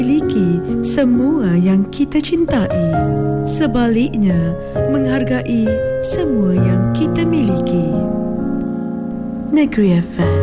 Miliki semua yang kita cintai. Sebaliknya, menghargai semua yang kita miliki. Negeri FM.